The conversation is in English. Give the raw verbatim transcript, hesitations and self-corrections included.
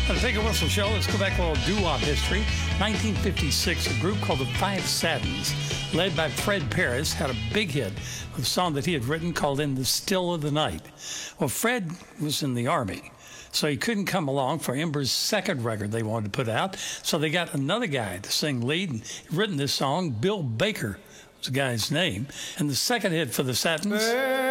On the Big Whistle Show, let's go back a little doo-wop history. nineteen fifty-six, a group called the Five Satins, led by Fred Paris, had a big hit with a song that he had written called In the Still of the Night. Well, Fred was in the Army, so he couldn't come along for Ember's second record they wanted to put out. So they got another guy to sing lead, and he'd written this song. Bill Baker was the guy's name. And the second hit for the Satins...